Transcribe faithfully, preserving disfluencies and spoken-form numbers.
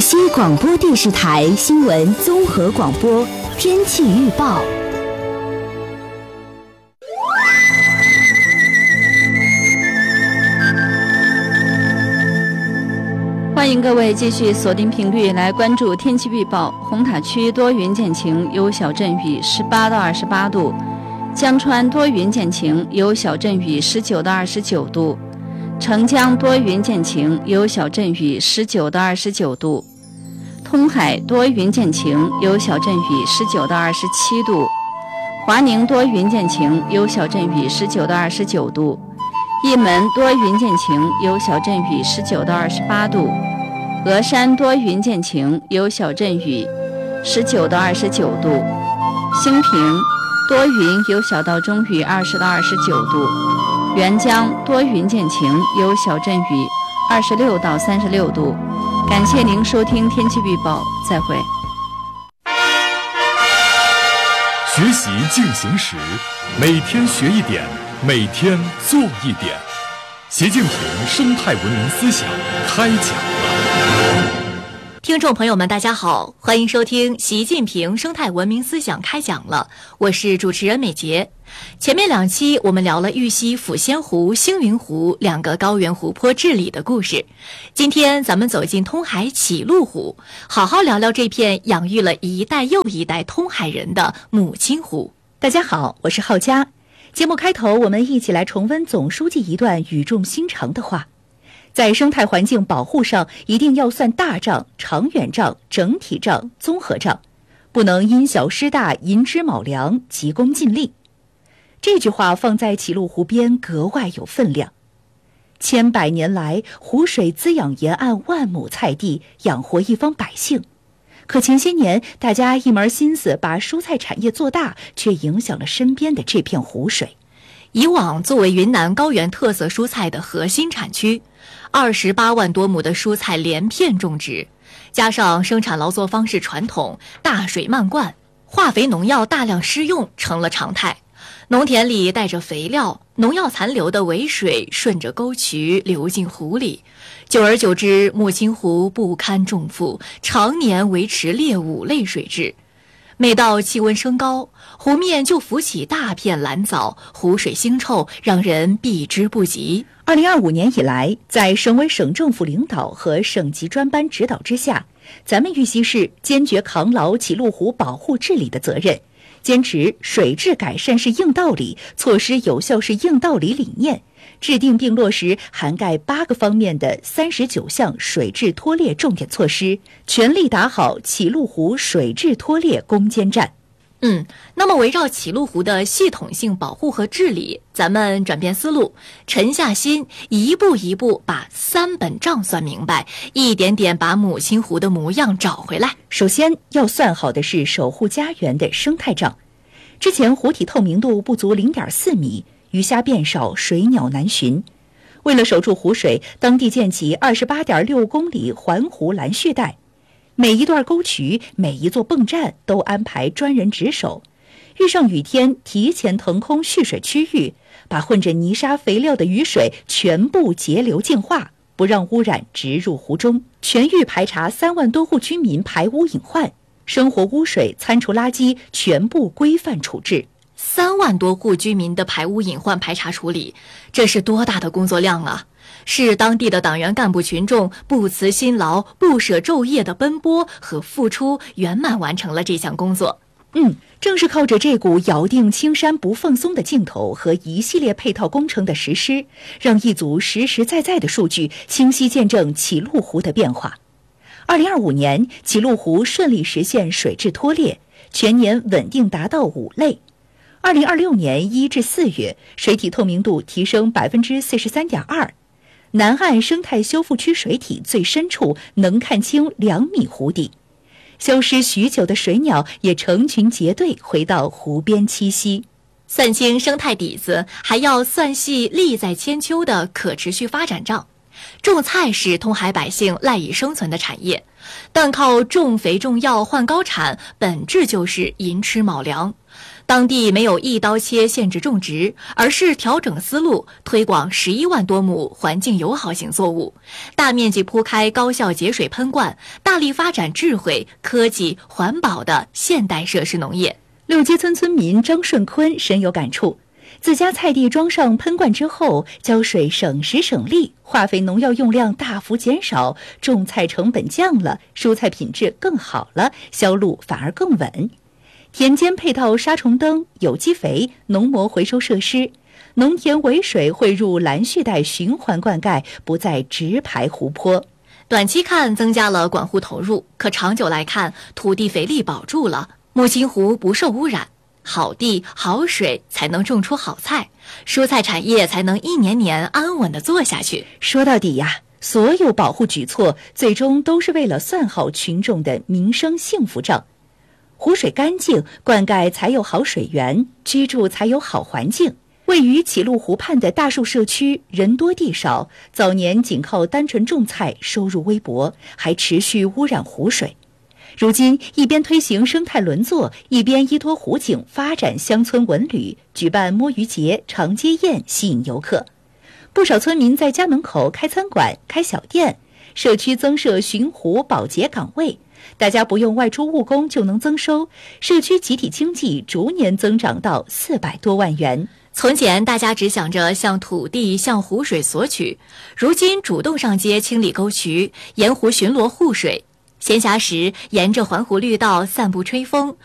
西广播电视台新闻综合广播天气预报。 欢迎各位继续锁定频率来关注天气预报。红塔区多云见晴，有小阵雨，十八到二十八度；江川多云见晴，有小阵雨，十九到二十九度；澄江多云见晴，有小阵雨，十九到二十九度；通海多云见晴，有小阵雨，十九到二十七度；华宁多云见晴，有小阵雨，十九到二十九度；义门多云见晴，有小阵雨，十九到二十八度；峨山多云见晴，有小阵雨，十九到二十九度；兴平多云有小到中雨，二十到二十九度；沅江多云见晴，有小阵雨，二十六到三十六度。感谢您收听天气预报，再会。 学习进行时，每天学一点，每天做一点。习近平生态文明思想开讲了。 听众朋友们大家好，欢迎收听习近平生态文明思想开讲了，我是主持人美杰。前面两期我们聊了玉溪抚仙湖、星云湖两个高原湖泊治理的故事，今天咱们走进通海启路湖，好好聊聊这片养育了一代又一代通海人的母亲湖。 大家好，我是浩佳。节目开头我们一起来重温总书记一段语重心长的话，在生态环境保护上一定要算大账、长远账、整体账、综合账，不能因小失大、寅吃卯粮、急功近利。这句话放在启路湖边格外有分量。千百年来，湖水滋养沿岸万亩菜地，养活一方百姓。可前些年，大家一门心思把蔬菜产业做大，却影响了身边的这片湖水。 以往作为云南高原特色蔬菜的核心产区，二十八万多亩的蔬菜连片种植，加上生产劳作方式传统，大水漫灌，化肥农药大量施用成了常态。农田里带着肥料，农药残留的尾水顺着沟渠流进湖里，久而久之，母亲湖不堪重负，常年维持劣五类水质。每到气温升高，湖面就浮起大片蓝藻，湖水腥臭，让人避之不及。 二零二五年以来，在省委省政府领导和省级专班指导之下，咱们玉溪市坚决扛牢启路湖保护治理的责任，坚持水质改善是硬道理，措施有效是硬道理理念，制定并落实涵盖八个方面的三十九项水质脱劣重点措施，全力打好启路湖水质脱劣攻坚战。 嗯，那么围绕启路湖的系统性保护和治理，咱们转变思路，沉下心，一步一步把三本账算明白，一点点把母亲湖的模样找回来。 首先要算好的是守护家园的生态账。之前湖体透明度不足 零点四米，鱼虾变少，水鸟难寻。为了守住湖水，当地建起 二十八点六公里环湖拦蓄带，每一段沟渠、每一座泵站都安排专人值守，遇上雨天提前腾空蓄水区域，把混着泥沙肥料的雨水全部截流净化，不让污染直入湖中，全域排查三万多户居民排污隐患，生活污水、餐厨垃圾全部规范处置。 三万多户居民的排污隐患排查处理，这是多大的工作量啊！是当地的党员干部群众不辞辛劳、不舍昼夜的奔波和付出，圆满完成了这项工作。 嗯，正是靠着这股咬定青山不放松的劲头和一系列配套工程的实施，让一组实实在在的数据清晰见证启路湖的变化。二零二五年，启路湖顺利实现水质脱劣，全年稳定达到五类。二零二六年一至四月，水体透明度提升 百分之四十三点二， 南岸生态修复区水体最深处能看清两米湖底，消失许久的水鸟也成群结队回到湖边栖息。 算清生态底子，还要算细利在千秋的可持续发展账。种菜是通海百姓赖以生存的产业，但靠种肥种药换高产，本质就是寅吃卯粮。 当地没有一刀切限制种植，而是调整思路，推广十一万多亩环境友好型作物，大面积铺开高效节水喷灌，大力发展智慧、科技、环保的现代设施农业。 六街村村民张顺坤深有感触，自家菜地装上喷灌之后，浇水省时省力，化肥农药用量大幅减少，种菜成本降了，蔬菜品质更好了，销路反而更稳。田间配套杀虫灯、有机肥、农膜回收设施，农田围水汇入蓝蓄带循环灌溉，不再直排湖泊。 短期看增加了管护投入，可长久来看，土地肥力保住了，木清湖不受污染，好地好水才能种出好菜，蔬菜产业才能一年年安稳地做下去。 说到底呀，所有保护举措最终都是为了算好群众的民生幸福账。湖水干净，灌溉才有好水源，居住才有好环境。位于启路湖畔的大树社区人多地少，早年仅靠单纯种菜收入微薄，还持续污染湖水。如今一边推行生态轮作，一边依托湖景发展乡村文旅，举办摸鱼节、长街宴，吸引游客。不少村民在家门口开餐馆、开小店，社区增设巡湖保洁岗位，大家不用外出务工就能增收，社区集体经济逐年增长到四百多万元。 从前大家只想着向土地、向湖水索取，如今主动上街清理沟渠，沿湖巡逻护水。闲暇时沿着环湖绿道散步吹风，